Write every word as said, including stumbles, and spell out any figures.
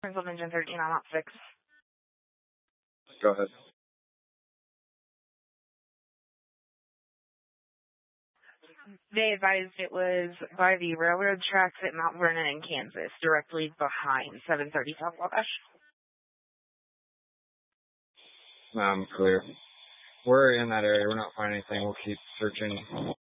Springfield Engine thirteen, I'm out six. Go ahead. They advised it was by the railroad tracks at Mount Vernon in Kansas, directly behind seven thirty South Wabash. I'm clear. We're in that area. We're not finding anything. We'll keep searching.